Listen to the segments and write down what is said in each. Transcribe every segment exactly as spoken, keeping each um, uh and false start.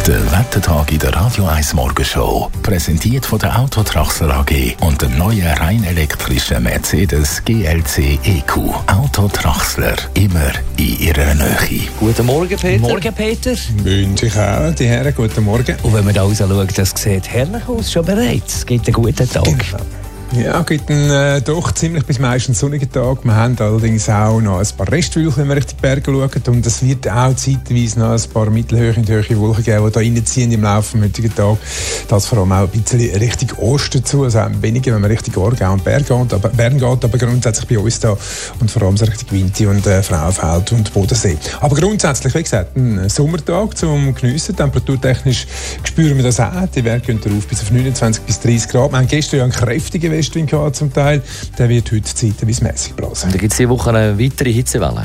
Der Wettertag in der Radio eins Morgenshow. Präsentiert von der Autotraxler A G und dem neuen rein elektrischen Mercedes G L C E Q. Autotraxler. Immer in ihrer Nähe. Guten Morgen, Peter. Morgen, Peter. Wünsche ich auch, die Herren, guten Morgen. Und wenn man da raus schaut, das sieht herrlich aus, schon bereits. Es gibt einen guten Tag. Genau. Ja, es gibt einen äh, doch ziemlich bis meistens sonnigen Tag. Wir haben allerdings auch noch ein paar Restwölkchen, wenn wir Richtung Berge schauen. Und es wird auch zeitweise noch ein paar mittelhohe und hohe Wolken geben, die da reinziehen im Laufe des heutigen Tages. Das vor allem auch ein bisschen Richtung Osten zu, also weniger, wenn man Richtung Aargau und Bern geht, aber, Bern geht, aber grundsätzlich bei uns da und vor allem so Richtung Winti und äh, Frauenfeld und Bodensee. Aber grundsätzlich, wie gesagt, ein Sommertag zum Geniessen. Temperaturtechnisch spüren wir das auch. Die Werte gehen darauf bis auf neunundzwanzig bis dreißig Grad. Wir haben gestern ja einen kräftigen Westwind gehabt, zum Teil. Der wird heute zeitweise mässig blasen. Und dann gibt es diese Woche eine weitere Hitzewelle.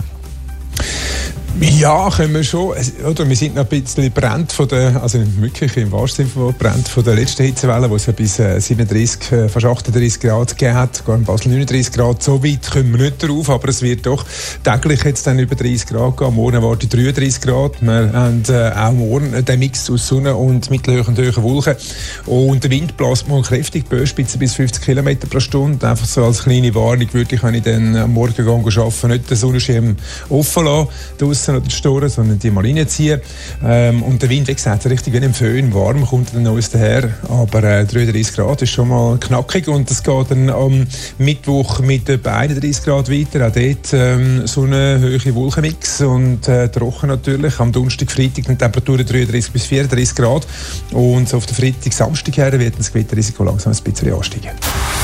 Ja, können wir schon. Oder wir sind noch ein bisschen brennt von der, also wirklich im wahrsten Sinne von brennt von der letzten Hitzewelle, wo es ja bis siebenunddreißig, äh, fast achtunddreißig Grad gegeben hat, sogar in Basel neununddreißig Grad. So weit kommen wir nicht drauf, aber es wird doch täglich jetzt dann über dreißig Grad gehen. Morgen erwarte ich dreiunddreißig Grad. Wir haben äh, auch morgen den Mix aus Sonne und mittelhohen und hohen Wolken. Und der Wind bläst morgen kräftig, Böschspitze bis fünfzig Kilometer pro Stunde. Einfach so als kleine Warnung würde ich, wenn ich dann am Morgen gehen, arbeiten, nicht den Sonnenschirm offen lassen, draussen oder storen, sondern die mal reinziehen. Ähm, und der Wind, wie gesagt, richtig wie ein Föhn, warm kommt dann aus daher, aber äh, dreiunddreißig Grad ist schon mal knackig und es geht dann am Mittwoch mit etwa einunddreißig Grad weiter, auch dort ähm, so eine hohe Wolkenmix und äh, trocken natürlich. Am Donnerstag, Freitag dann Temperaturen dreiunddreißig bis vierunddreißig Grad und auf der Freitag, Samstag her wird das Gewitterrisiko langsam ein bisschen ansteigen.